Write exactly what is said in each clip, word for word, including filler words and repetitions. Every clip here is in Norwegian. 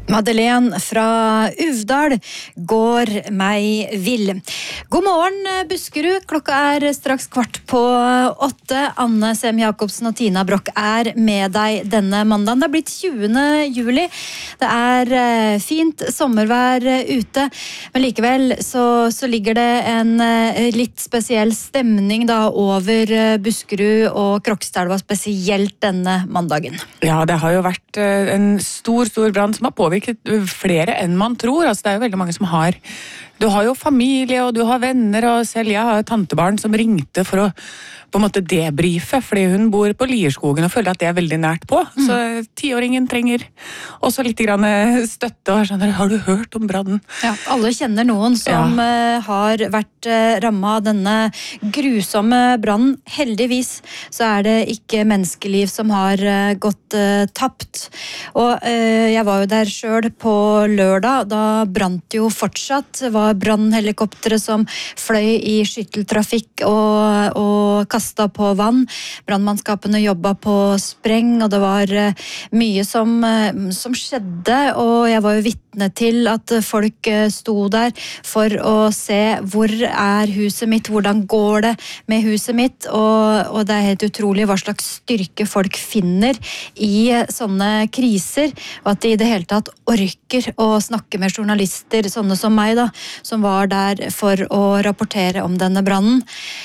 Madeleine fra Uvdal går meg vill. God morgen, Buskerud. Klokka er straks kvart på åtte. Anne Sem Jacobsen og Tina Brock er med deg denne mandagen. Det er blitt tjuende juli. Det er fint sommervær ute, men likevel så, så ligger det en litt spesiell stemning da over Buskerud og Krokstadelva spesielt denne mandagen. Ja, det har jo vært en stor, stor brann som har påvirket flere enn man tror. Altså, det er jo veldig mange som har Du har jo familie, og du har venner, og selv jeg har jo tantebarn som ringte for å på en måte debrife, fordi hun bor på Lierskogen og føler at det er veldig nært på. Mm. Så tiåringen trenger også litt grann støtte, og sånn, har du hørt om brannen? Ja, alle kjenner noen som ja. har vært rammet av denne grusomme brannen. Heldigvis så er det ikke menneskeliv som har gått uh, tapt. Og uh, jeg var jo der selv på lørdag, da brant jo fortsatt, var brannhelikoptere som fløy i skytteltrafikk og, og kastet på vann. Brannmannskapene jobbet på spreng, og det var uh, mye som, uh, som skjedde, og jeg var jo vitne til at folk uh, sto der for å se hvor er huset mitt, hvordan går det med huset mitt, og, og det er helt utrolig hva slags styrke folk finner i sånne kriser, og at de i det hele tatt orker å snakke med journalister, sånne som meg da, som var der for å rapportere om denne brannen.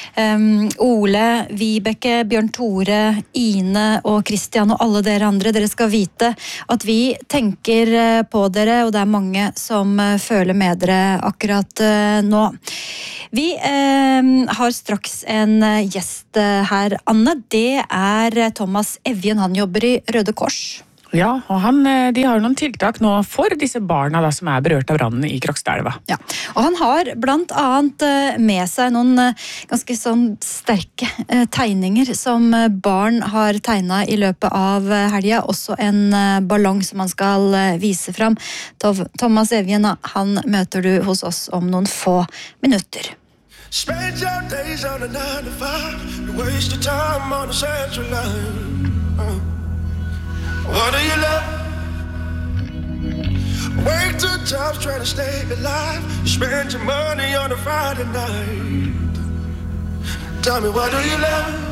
Um, Ole, Vibeke, Bjørn Tore, Ine og Kristian og alle dere andre, dere skal vite at vi tenker på dere, og det er mange som føler med dere akkurat nå. Vi eh, har straks en gjest her, Anne. Det er Thomas Evjen, han jobber i Røde Kors. Ja, og han, de har noen tiltak nå for disse barna da, som er berørt av brannen i Krokstadelva. Ja, og han har blant annet med seg noen ganske sånn sterke tegninger som barn har tegnet i løpet av helgen. Også en ballong som han skal vise frem. Thomas Evjen, han møter du hos oss om noen få minutter. Spend your days on a nine to five. You waste your time on a central line. uh. What do you love? Wake to jobs trying to stay alive. You spend your money on a Friday night. Tell me, what do you love?